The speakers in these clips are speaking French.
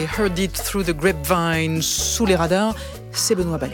Heard It Through the Grapevine, sous les radars, c'est Benoît Ballet.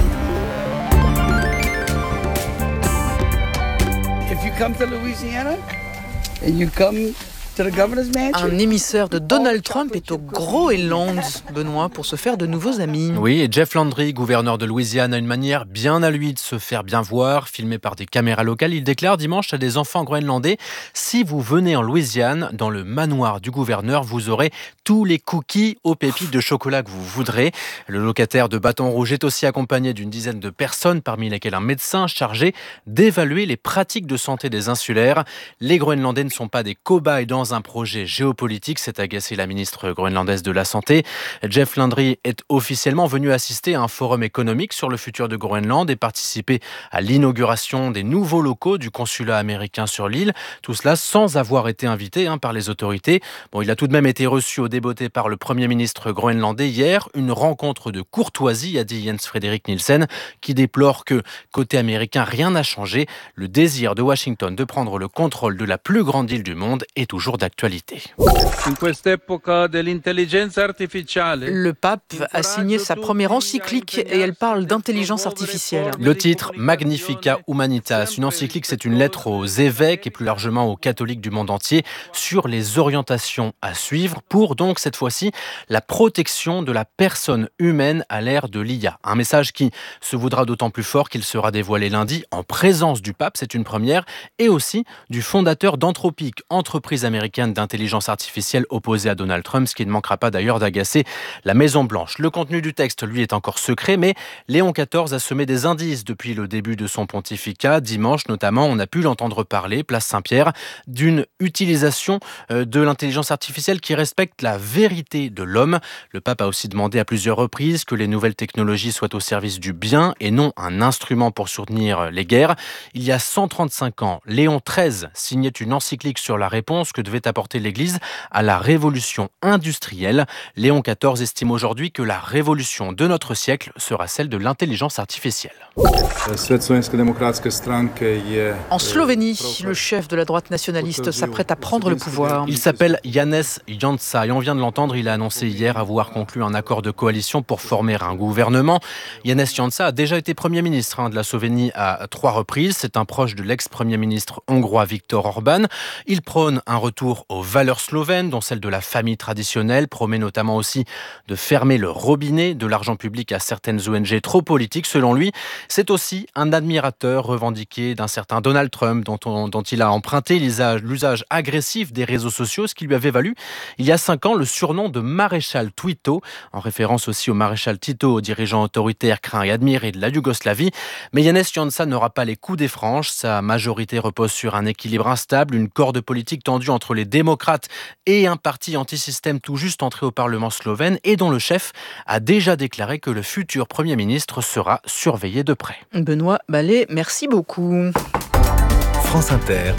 If you come to Louisiana and you come to the governor's mansion, Un émissaire de Donald Trump est au Groenland, Benoît, pour se faire de nouveaux amis. Oui, et Jeff Landry, gouverneur de Louisiane, a une manière bien à lui de se faire bien voir. Filmé par des caméras locales, il déclare dimanche à des enfants groenlandais: si vous venez en Louisiane, dans le manoir du gouverneur, vous aurez tous les cookies aux pépites de chocolat que vous voudrez. Le locataire de Bâton Rouge est aussi accompagné d'une dizaine de personnes, parmi lesquelles un médecin chargé d'évaluer les pratiques de santé des insulaires. Les Groenlandais ne sont pas des cobayes dans un projet géopolitique, s'est agacée la ministre groenlandaise de la Santé. Jeff Landry est officiellement venu assister à un forum économique sur le futur de Groenland et participer à l'inauguration des nouveaux locaux du consulat américain sur l'île. Tout cela sans avoir été invité par les autorités. Bon, il a tout de même été reçu au débeauté par le Premier ministre groenlandais hier. Une rencontre de courtoisie, a dit Jens Frederik Nielsen, qui déplore que, côté américain, rien n'a changé. Le désir de Washington de prendre le contrôle de la plus grande île du monde est toujours d'actualité. Le pape a signé sa première encyclique et elle parle d'intelligence artificielle. Le titre Magnificat Humanitas, une encyclique, c'est une lettre aux évêques et plus largement aux catholiques du monde entier sur les orientations à suivre pour donc cette fois-ci la protection de la personne humaine à l'ère de l'IA. Un message qui se voudra d'autant plus fort qu'il sera dévoilé lundi en présence du pape, c'est une première, et aussi du fondateur d'Anthropic, entreprise américaine d'intelligence artificielle opposée à Donald Trump, ce qui ne manquera pas d'ailleurs d'agacer la Maison-Blanche. Le contenu du texte, lui, est encore secret, mais Léon XIV a semé des indices depuis le début de son pontificat. Dimanche, notamment, on a pu l'entendre parler, place Saint-Pierre, d'une utilisation de l'intelligence artificielle qui respecte la vérité de l'homme. Le pape a aussi demandé à plusieurs reprises que les nouvelles technologies soient au service du bien et non un instrument pour soutenir les guerres. Il y a 135 ans, Léon XIII signait une encyclique sur la réponse que devait apporter l'Église à la révolution industrielle. Léon XIV estime aujourd'hui que la révolution de notre siècle sera celle de l'intelligence artificielle. En Slovénie, le chef de la droite nationaliste s'apprête à prendre le pouvoir. Il s'appelle Janez Janša et on vient de l'entendre, il a annoncé hier avoir conclu un accord de coalition pour former un gouvernement. Janez Janša a déjà été Premier ministre de la Slovénie à 3 reprises. C'est un proche de l'ex-premier ministre hongrois Viktor Orban. Il prône un retour aux valeurs slovènes, dont celle de la famille traditionnelle, promet notamment aussi de fermer le robinet de l'argent public à certaines ONG trop politiques. Selon lui, c'est aussi un admirateur revendiqué d'un certain Donald Trump, dont il a emprunté l'usage agressif des réseaux sociaux, ce qui lui avait valu, il y a 5 ans, le surnom de maréchal Twito, en référence aussi au maréchal Tito, dirigeant autoritaire craint et admiré de la Yougoslavie. Mais Janez Janša n'aura pas les coups des franches. Sa majorité repose sur un équilibre instable, une corde politique tendue entre les démocrates et un parti anti-système tout juste entré au Parlement slovène et dont le chef a déjà déclaré que le futur Premier ministre sera surveillé de près. Benoît Ballet, merci beaucoup. France Inter,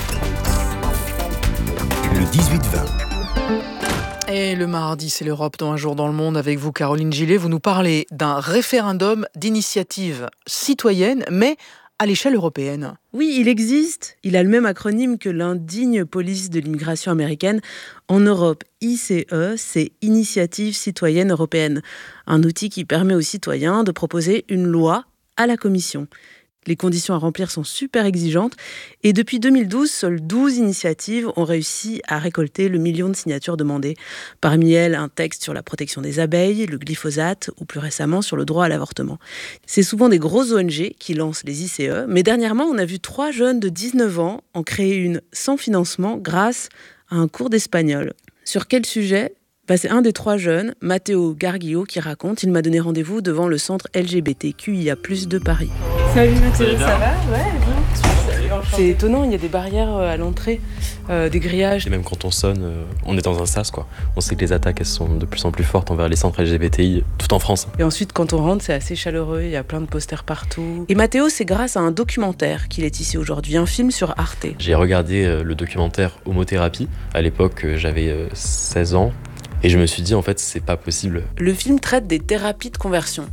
le 18-20. Et le mardi, c'est l'Europe dans un jour dans le monde avec vous, Caroline Gillet. Vous nous parlez d'un référendum d'initiative citoyenne, mais à l'échelle européenne. Oui, il existe. Il a le même acronyme que l'indigne police de l'immigration américaine. En Europe, ICE, c'est Initiative citoyenne européenne. Un outil qui permet aux citoyens de proposer une loi à la Commission. Les conditions à remplir sont super exigeantes et depuis 2012, seules 12 initiatives ont réussi à récolter le million de signatures demandées. Parmi elles, un texte sur la protection des abeilles, le glyphosate ou plus récemment sur le droit à l'avortement. C'est souvent des grosses ONG qui lancent les ICE, mais dernièrement, on a vu 3 jeunes de 19 ans en créer une sans financement grâce à un cours d'espagnol. Sur quel sujet ? C'est un des 3 jeunes, Matteo Garguillo, qui raconte « Il m'a donné rendez-vous devant le centre LGBTQIA+, de Paris ». Salut Matteo, ça va ? Ouais, bon. C'est étonnant, il y a des barrières à l'entrée, des grillages. Et même quand on sonne, on est dans un sas, quoi. On sait que les attaques, elles sont de plus en plus fortes envers les centres LGBTI, tout en France. Et ensuite, quand on rentre, c'est assez chaleureux, il y a plein de posters partout. Et Matteo, c'est grâce à un documentaire qu'il est ici aujourd'hui, un film sur Arte. J'ai regardé le documentaire Homothérapie. À l'époque, j'avais 16 ans. Et je me suis dit, en fait, c'est pas possible. Le film traite des thérapies de conversion.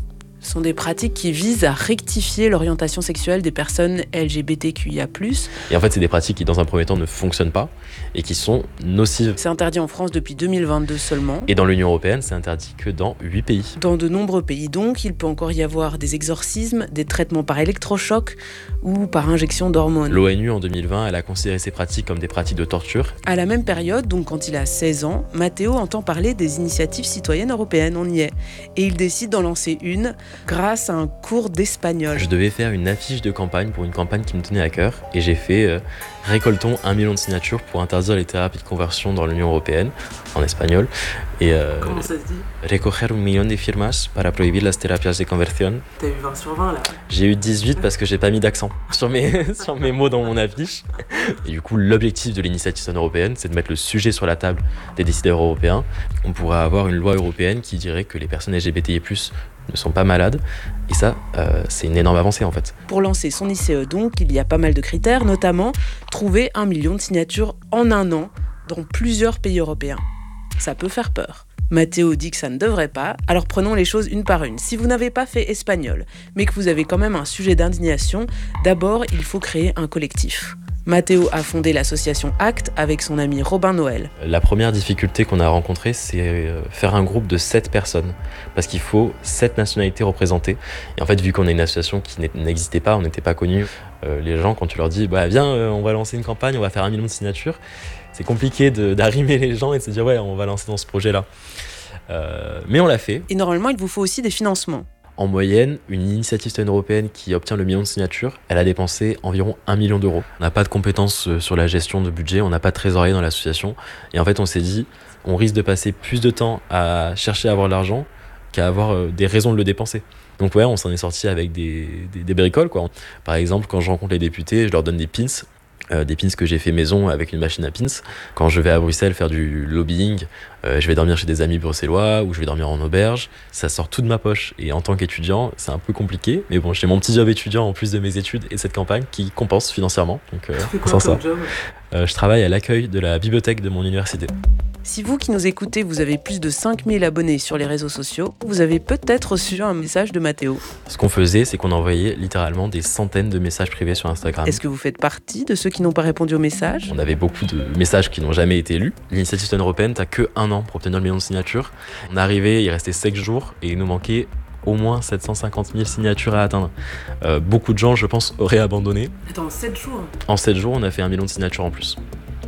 Ce sont des pratiques qui visent à rectifier l'orientation sexuelle des personnes LGBTQIA+. Et en fait, c'est des pratiques qui, dans un premier temps, ne fonctionnent pas et qui sont nocives. C'est interdit en France depuis 2022 seulement. Et dans l'Union européenne, c'est interdit que dans 8 pays. Dans de nombreux pays donc, il peut encore y avoir des exorcismes, des traitements par électrochoc ou par injection d'hormones. L'ONU, en 2020, elle a considéré ces pratiques comme des pratiques de torture. À la même période, donc quand il a 16 ans, Matteo entend parler des initiatives citoyennes européennes, on y est. Et il décide d'en lancer une grâce à un cours d'espagnol. Je devais faire une affiche de campagne pour une campagne qui me tenait à cœur et j'ai fait récoltons 1 million de signatures pour interdire les thérapies de conversion dans l'Union européenne, en espagnol. Et comment ça se dit? Recoger 1 million de firmas para prohibir las terapias de conversión. T'as eu 20 sur 20 là? J'ai eu 18 parce que j'ai pas mis d'accent sur mes mots dans mon affiche. Et du coup, l'objectif de l'initiative citoyenne européenne, c'est de mettre le sujet sur la table des décideurs européens. On pourrait avoir une loi européenne qui dirait que les personnes LGBTI+, ne sont pas malades. Et ça, c'est une énorme avancée en fait. Pour lancer son ICE donc, il y a pas mal de critères, notamment trouver 1 million de signatures en un an dans plusieurs pays européens. Ça peut faire peur. Matteo dit que ça ne devrait pas, alors prenons les choses une par une. Si vous n'avez pas fait espagnol, mais que vous avez quand même un sujet d'indignation, d'abord il faut créer un collectif. Matteo a fondé l'association ACT avec son ami Robin Noël. La première difficulté qu'on a rencontrée, c'est faire un groupe de 7 personnes. Parce qu'il faut 7 nationalités représentées. Et en fait, vu qu'on est une association qui n'existait pas, on n'était pas connus, les gens, quand tu leur dis « viens, on va lancer une campagne, on va faire 1 million de signatures », c'est compliqué d'arrimer les gens et de se dire « ouais, on va lancer dans ce projet-là ». Mais on l'a fait. Et normalement, il vous faut aussi des financements. En moyenne, une initiative citoyenne européenne qui obtient le million de signatures, elle a dépensé environ 1 million d'euros. On n'a pas de compétences sur la gestion de budget, on n'a pas de trésorier dans l'association. Et en fait, on s'est dit, on risque de passer plus de temps à chercher à avoir de l'argent qu'à avoir des raisons de le dépenser. Donc ouais, on s'en est sorti avec des bricoles, quoi. Par exemple, quand je rencontre les députés, je leur donne des pins que j'ai fait maison avec une machine à pins. Quand je vais à Bruxelles faire du lobbying, je vais dormir chez des amis bruxellois ou je vais dormir en auberge. Ça sort tout de ma poche. Et en tant qu'étudiant, c'est un peu compliqué. Mais bon, j'ai mon petit job étudiant en plus de mes études et cette campagne qui compense financièrement. Donc, tu fais quoi comme job ? Je travaille à l'accueil de la bibliothèque de mon université. Si vous qui nous écoutez, vous avez plus de 5000 abonnés sur les réseaux sociaux, vous avez peut-être reçu un message de Matteo. Ce qu'on faisait, c'est qu'on envoyait littéralement des centaines de messages privés sur Instagram. Est-ce que vous faites partie de ceux qui n'ont pas répondu aux messages ? On avait beaucoup de messages qui n'ont jamais été lus. L'initiative citoyenne européenne, t'as que 1 an pour obtenir le million de signatures. On est arrivé, il restait 5 jours et il nous manquait au moins 750 000 signatures à atteindre. Beaucoup de gens, je pense, auraient abandonné. Attends, 7 jours ? En 7 jours, on a fait 1 million de signatures en plus.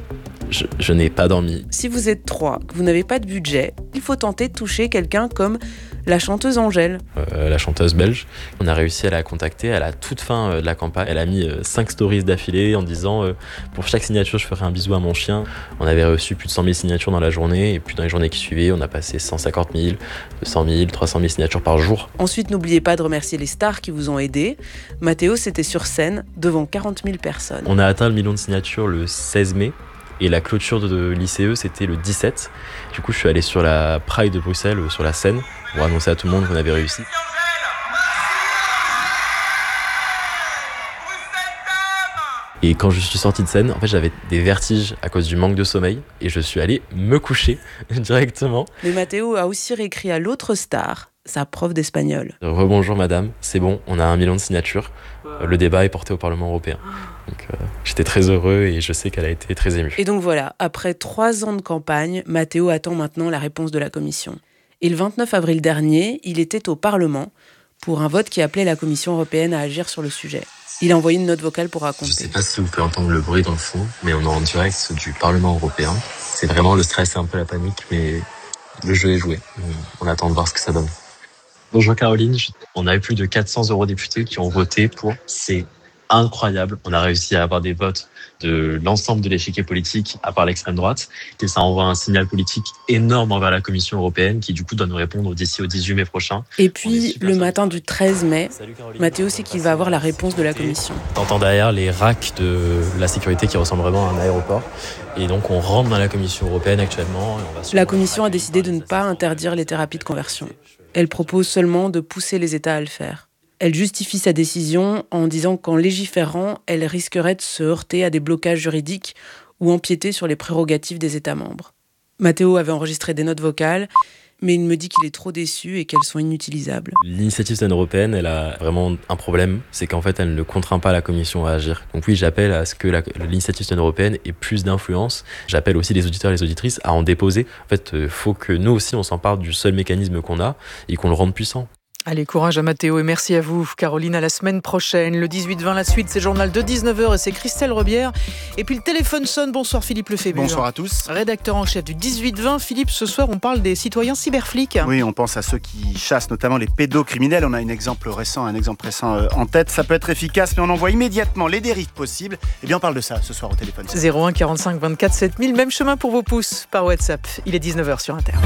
Je n'ai pas dormi. Si vous êtes 3, que vous n'avez pas de budget, il faut tenter de toucher quelqu'un comme la chanteuse Angèle. La chanteuse belge. On a réussi à la contacter à la toute fin de la campagne. Elle a mis 5 stories d'affilée en disant pour chaque signature, je ferai un bisou à mon chien. On avait reçu plus de 100 000 signatures dans la journée. Et puis dans les journées qui suivaient, on a passé 150 000, 200 000, 300 000 signatures par jour. Ensuite, n'oubliez pas de remercier les stars qui vous ont aidé. Matteo, c'était sur scène devant 40 000 personnes. On a atteint le million de signatures le 16 mai. Et la clôture de l'ICE, c'était le 17. Du coup, je suis allé sur la Pride de Bruxelles, sur la scène, pour annoncer à tout le monde qu'on avait réussi. Et quand je suis sorti de scène, en fait, j'avais des vertiges à cause du manque de sommeil. Et je suis allé me coucher directement. Mais Matteo a aussi réécrit à l'autre star, sa prof d'espagnol. Rebonjour madame, c'est bon, on a 1 million de signatures. Le débat est porté au Parlement européen. Donc j'étais très heureux et je sais qu'elle a été très émue. Et donc voilà, après 3 ans de campagne, Matteo attend maintenant la réponse de la Commission. Et le 29 avril dernier, il était au Parlement pour un vote qui appelait la Commission européenne à agir sur le sujet. Il a envoyé une note vocale pour raconter. Je ne sais pas si vous pouvez entendre le bruit dans le fond, mais on est en direct du Parlement européen. C'est vraiment le stress et un peu la panique, mais le jeu est joué. On attend de voir ce que ça donne. Bonjour Caroline, on a eu plus de 400 eurodéputés qui ont voté pour. C'est incroyable. On a réussi à avoir des votes de l'ensemble de l'échiquier politique, à part l'extrême droite. Et ça envoie un signal politique énorme envers la Commission européenne qui, du coup, doit nous répondre d'ici au 18 mai prochain. Et puis, le matin du 13 mai, Matteo sait qu'il va avoir la réponse de la Commission. T'entends derrière les racks de la sécurité qui ressemblent vraiment à un aéroport. Et donc, on rentre dans la Commission européenne actuellement. La Commission a décidé de ne pas interdire les thérapies de conversion. Elle propose seulement de pousser les États à le faire. Elle justifie sa décision en disant qu'en légiférant, elle risquerait de se heurter à des blocages juridiques ou empiéter sur les prérogatives des États membres. Matteo avait enregistré des notes vocales mais il me dit qu'il est trop déçu et qu'elles sont inutilisables. L'initiative citoyenne européenne, elle a vraiment un problème, c'est qu'en fait, elle ne contraint pas la Commission à agir. Donc oui, j'appelle à ce que l'initiative citoyenne européenne ait plus d'influence. J'appelle aussi les auditeurs et les auditrices à en déposer. En fait, il faut que nous aussi, on s'empare du seul mécanisme qu'on a et qu'on le rende puissant. Allez, courage à Mathéo et merci à vous, Caroline. À la semaine prochaine. Le 18-20, la suite, c'est journal de 19h et c'est Christelle Rebière. Et puis le téléphone sonne. Bonsoir Philippe Lefébure. Bonsoir à tous. Rédacteur en chef du 18-20. Philippe, ce soir, on parle des citoyens cyberflics. Oui, on pense à ceux qui chassent notamment les pédocriminels. On a un exemple récent en tête. Ça peut être efficace, mais on envoie immédiatement les dérives possibles. Eh bien, on parle de ça ce soir au téléphone. 01 45 24 7000. Même chemin pour vos pouces par WhatsApp. Il est 19h sur Inter.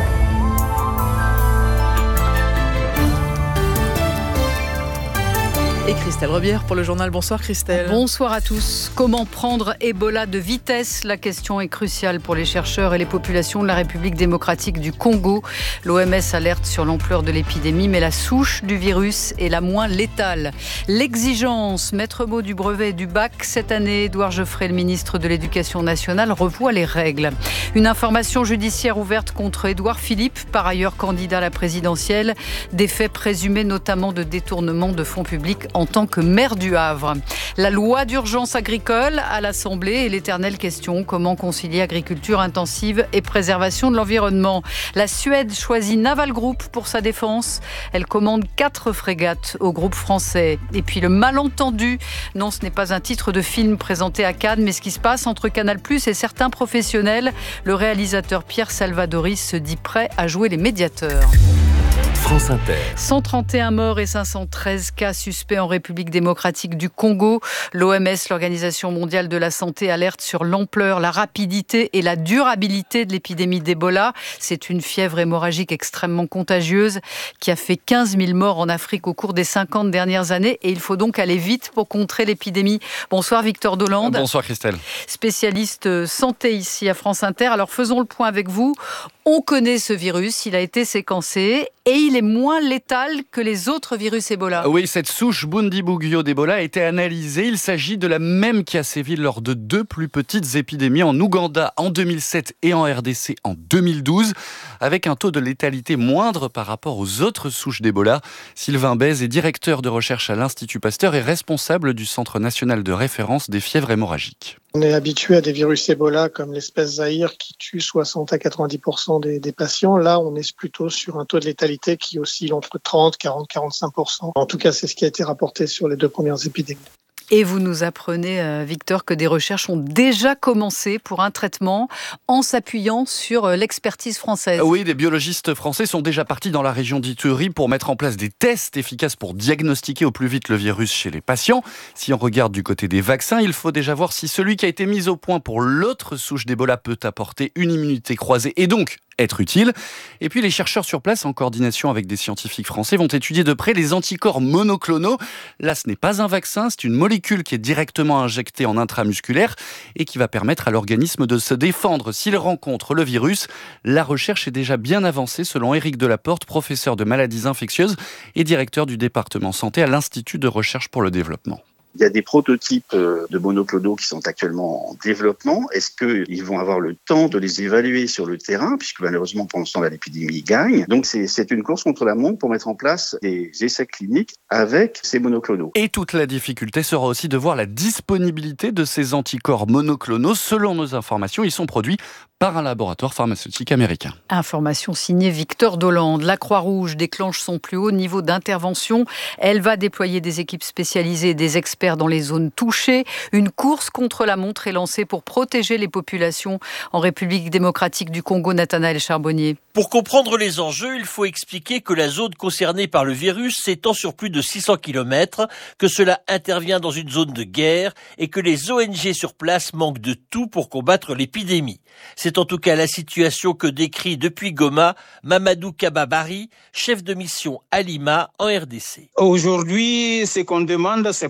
Et Christelle Rebière pour le journal. Bonsoir Christelle. Bonsoir à tous. Comment prendre Ebola de vitesse ? La question est cruciale pour les chercheurs et les populations de la République démocratique du Congo. L'OMS alerte sur l'ampleur de l'épidémie, mais la souche du virus est la moins létale. L'exigence, maître mot du brevet et du bac. Cette année, Édouard Geoffrey, le ministre de l'Éducation nationale, revoit les règles. Une information judiciaire ouverte contre Édouard Philippe, par ailleurs candidat à la présidentielle. Des faits présumés notamment de détournement de fonds publics en tant que maire du Havre. La loi d'urgence agricole à l'Assemblée et l'éternelle question, comment concilier agriculture intensive et préservation de l'environnement. La Suède choisit Naval Group pour sa défense. Elle commande 4 frégates au groupe français. Et puis le malentendu, non, ce n'est pas un titre de film présenté à Cannes, mais ce qui se passe entre Canal+ et certains professionnels. Le réalisateur Pierre Salvadoris se dit prêt à jouer les médiateurs. France Inter. 131 morts et 513 cas suspects en République démocratique du Congo. L'OMS, l'Organisation mondiale de la santé, alerte sur l'ampleur, la rapidité et la durabilité de l'épidémie d'Ebola. C'est une fièvre hémorragique extrêmement contagieuse qui a fait 15 000 morts en Afrique au cours des 50 dernières années. Et il faut donc aller vite pour contrer l'épidémie. Bonsoir Victor Dolande. Bonsoir Christelle. Spécialiste santé ici à France Inter. Alors faisons le point avec vous. On connaît ce virus, il a été séquencé et il est moins létal que les autres virus Ebola. Oui, cette souche Bundibugyo d'Ebola a été analysée. Il s'agit de la même qui a sévi lors de 2 plus petites épidémies en Ouganda en 2007 et en RDC en 2012, avec un taux de létalité moindre par rapport aux autres souches d'Ebola. Sylvain Bèze est directeur de recherche à l'Institut Pasteur et responsable du Centre national de référence des fièvres hémorragiques. On est habitué à des virus Ebola comme l'espèce Zaïre qui tue 60 à 90% des patients. Là, on est plutôt sur un taux de létalité qui oscille entre 30, 40, 45%. En tout cas, c'est ce qui a été rapporté sur les 2 premières épidémies. Et vous nous apprenez, Victor, que des recherches ont déjà commencé pour un traitement en s'appuyant sur l'expertise française. Oui, des biologistes français sont déjà partis dans la région d'Ituri pour mettre en place des tests efficaces pour diagnostiquer au plus vite le virus chez les patients. Si on regarde du côté des vaccins, il faut déjà voir si celui qui a été mis au point pour l'autre souche d'Ebola peut apporter une immunité croisée et donc être utile. Et puis les chercheurs sur place, en coordination avec des scientifiques français, vont étudier de près les anticorps monoclonaux. Là, ce n'est pas un vaccin, c'est une molécule qui est directement injectée en intramusculaire et qui va permettre à l'organisme de se défendre s'il rencontre le virus. La recherche est déjà bien avancée selon Éric Delaporte, professeur de maladies infectieuses et directeur du département santé à l'Institut de recherche pour le développement. Il y a des prototypes de monoclonaux qui sont actuellement en développement. Est-ce qu'ils vont avoir le temps de les évaluer sur le terrain, puisque malheureusement, pour l'instant, l'épidémie gagne. Donc, c'est une course contre la montre pour mettre en place des essais cliniques avec ces monoclonaux. Et toute la difficulté sera aussi de voir la disponibilité de ces anticorps monoclonaux. Selon nos informations, ils sont produits par un laboratoire pharmaceutique américain. Information signée Victor Dolande. La Croix-Rouge déclenche son plus haut niveau d'intervention. Elle va déployer des équipes spécialisées et des experts dans les zones touchées. Une course contre la montre est lancée pour protéger les populations en République démocratique du Congo. Nathanaël Charbonnier. Pour comprendre les enjeux, il faut expliquer que la zone concernée par le virus s'étend sur plus de 600 km, que cela intervient dans une zone de guerre et que les ONG sur place manquent de tout pour combattre l'épidémie. C'est en tout cas la situation que décrit depuis Goma Mamadou Kababari, chef de mission à Lima en RDC. Aujourd'hui, ce qu'on demande, c'est presque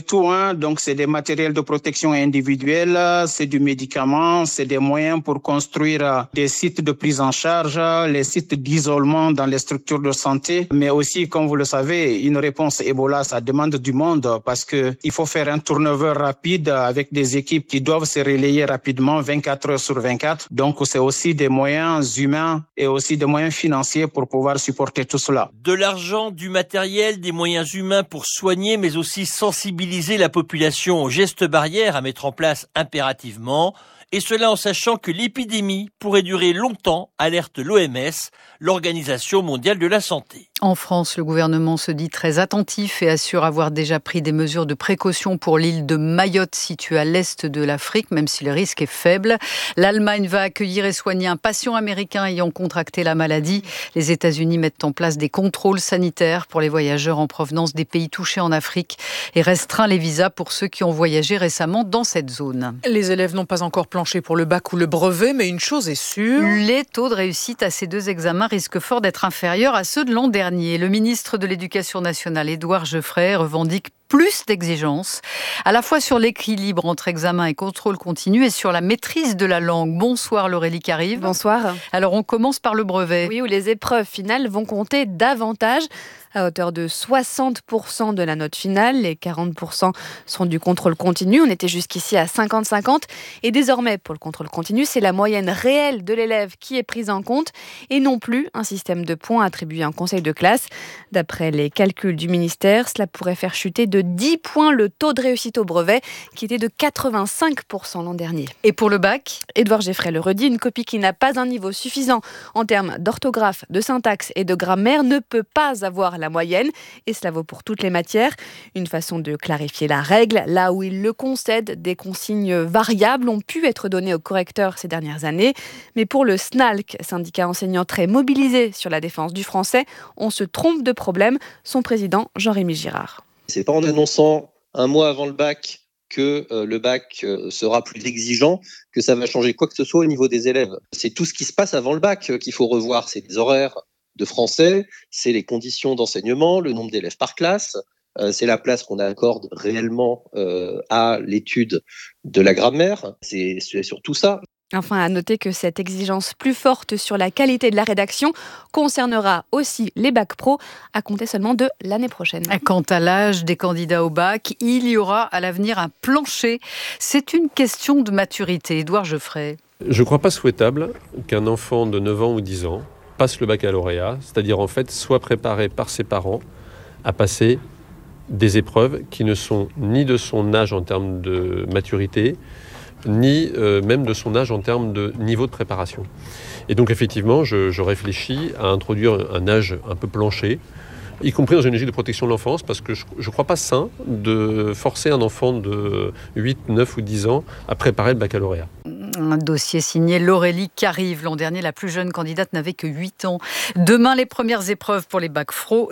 tout, hein. Donc c'est des matériels de protection individuelle, c'est du médicament, c'est des moyens pour construire des sites de prise en charge, les sites d'isolement dans les structures de santé, mais aussi, comme vous le savez, une réponse Ebola, ça demande du monde parce que il faut faire un turnover rapide avec des équipes qui doivent se relayer rapidement 24 heures sur 24. Donc c'est aussi des moyens humains et aussi des moyens financiers pour pouvoir supporter tout cela. De l'argent, du matériel, des moyens humains pour soigner, mais aussi sensibiliser la population aux gestes barrières à mettre en place impérativement. Et cela en sachant que l'épidémie pourrait durer longtemps, alerte l'OMS, l'Organisation mondiale de la santé. En France, le gouvernement se dit très attentif et assure avoir déjà pris des mesures de précaution pour l'île de Mayotte située à l'est de l'Afrique, même si le risque est faible. L'Allemagne va accueillir et soigner un patient américain ayant contracté la maladie. Les États-Unis mettent en place des contrôles sanitaires pour les voyageurs en provenance des pays touchés en Afrique et restreint les visas pour ceux qui ont voyagé récemment dans cette zone. Les élèves n'ont pas encore planché pour le bac ou le brevet, mais une chose est sûre. Les taux de réussite à ces deux examens risquent fort d'être inférieurs à ceux de l'an dernier. Le ministre de l'Éducation nationale, Édouard Geoffrey, revendique plus d'exigences, à la fois sur l'équilibre entre examen et contrôle continu et sur la maîtrise de la langue. Bonsoir Laurélie Carive. Bonsoir. Alors on commence par le brevet. Oui, où les épreuves finales vont compter davantage, à hauteur de 60% de la note finale. Les 40% sont du contrôle continu. On était jusqu'ici à 50-50. Et désormais, pour le contrôle continu, c'est la moyenne réelle de l'élève qui est prise en compte et non plus un système de points attribué à un conseil de classe. D'après les calculs du ministère, cela pourrait faire chuter de 10 points le taux de réussite au brevet, qui était de 85% l'an dernier. Et pour le bac, Édouard Geoffrey le redit, une copie qui n'a pas un niveau suffisant en termes d'orthographe, de syntaxe et de grammaire ne peut pas avoir la moyenne, et cela vaut pour toutes les matières. Une façon de clarifier la règle, là où il le concède, des consignes variables ont pu être données aux correcteurs ces dernières années, mais pour le SNALC, syndicat enseignant très mobilisé sur la défense du français, on se trompe de problème. Son président, Jean-Rémy Girard. C'est pas en annonçant un mois avant le bac que le bac sera plus exigeant que ça va changer quoi que ce soit au niveau des élèves. C'est tout ce qui se passe avant le bac qu'il faut revoir. C'est les horaires de français, c'est les conditions d'enseignement, le nombre d'élèves par classe, c'est la place qu'on accorde réellement à l'étude de la grammaire. C'est surtout ça. Enfin, à noter que cette exigence plus forte sur la qualité de la rédaction concernera aussi les bacs pro à compter seulement de l'année prochaine. Quant à l'âge des candidats au bac, il y aura à l'avenir un plancher. C'est une question de maturité. Édouard Geoffrey. Je ne crois pas souhaitable qu'un enfant de 9 ans ou 10 ans passe le baccalauréat, c'est-à-dire en fait soit préparé par ses parents à passer des épreuves qui ne sont ni de son âge en termes de maturité, ni même de son âge en termes de niveau de préparation. Et donc effectivement, je réfléchis à introduire un âge un peu plancher, y compris dans une logique de protection de l'enfance, parce que je ne crois pas sain de forcer un enfant de 8, 9 ou 10 ans à préparer le baccalauréat. Un dossier signé Laurélie Carive. L'an dernier, la plus jeune candidate n'avait que 8 ans. Demain, les premières épreuves pour les bacs pro,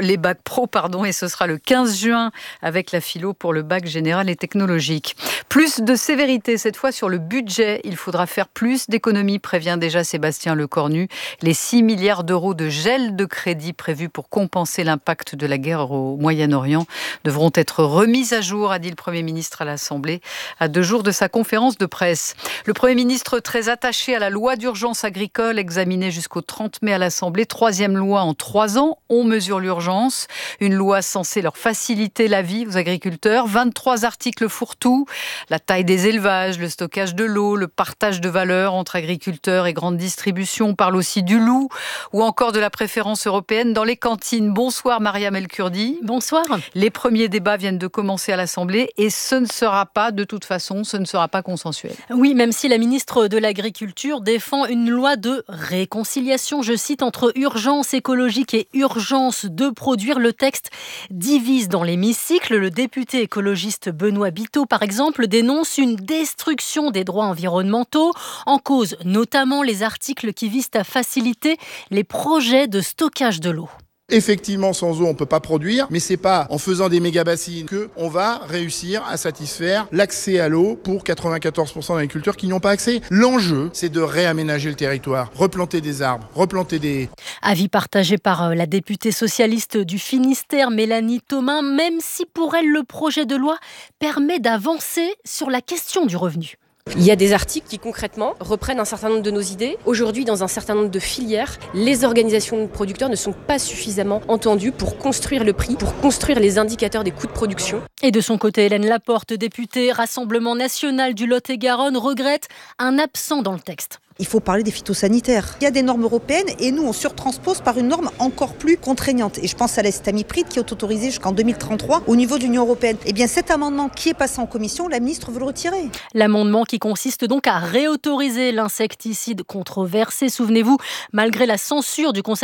et ce sera le 15 juin avec la philo pour le bac général et technologique. Plus de sévérité, cette fois sur le budget. Il faudra faire plus d'économies, prévient déjà Sébastien Lecornu. Les 6 milliards d'euros de gel de crédit prévus pour compenser l'impact de la guerre au Moyen-Orient devront être remis à jour, a dit le Premier ministre à l'Assemblée, à 2 jours de sa conférence de presse. Le Premier ministre très attaché à la loi d'urgence agricole examinée jusqu'au 30 mai à l'Assemblée. 3e loi en 3 ans. On mesure l'urgence. Une loi censée leur faciliter la vie aux agriculteurs. 23 articles fourre-tout. La taille des élevages, le stockage de l'eau, le partage de valeur entre agriculteurs et grande distribution. On parle aussi du loup ou encore de la préférence européenne dans les cantines. Bonsoir Mariam El Kurdi. Bonsoir. Les premiers débats viennent de commencer à l'Assemblée et ce ne sera pas, de toute façon, ce ne sera pas consensuel. Oui, même si la ministre de l'Agriculture défend une loi de réconciliation, je cite, entre urgence écologique et urgence de produire. Le texte divise dans l'hémicycle. Le député écologiste Benoît Biteau, par exemple, dénonce une destruction des droits environnementaux, en cause notamment les articles qui visent à faciliter les projets de stockage de l'eau. Effectivement, sans eau, on peut pas produire, mais c'est pas en faisant des méga-bassines qu'on va réussir à satisfaire l'accès à l'eau pour 94% d'agriculteurs qui n'y ont pas accès. L'enjeu, c'est de réaménager le territoire, replanter des arbres, replanter des... Avis partagé par la députée socialiste du Finistère, Mélanie Thomas, même si pour elle, le projet de loi permet d'avancer sur la question du revenu. Il y a des articles qui concrètement reprennent un certain nombre de nos idées. Aujourd'hui, dans un certain nombre de filières, les organisations de producteurs ne sont pas suffisamment entendues pour construire le prix, pour construire les indicateurs des coûts de production. Et de son côté, Hélène Laporte, députée Rassemblement national du Lot-et-Garonne, regrette un absent dans le texte. Il faut parler des phytosanitaires. Il y a des normes européennes et nous, on surtranspose par une norme encore plus contraignante. Et je pense à l'acétamipride qui est autorisé jusqu'en 2033 au niveau de l'Union européenne. Eh bien, cet amendement qui est passé en commission, la ministre veut le retirer. L'amendement qui consiste donc à réautoriser l'insecticide controversé, souvenez-vous, malgré la censure du Conseil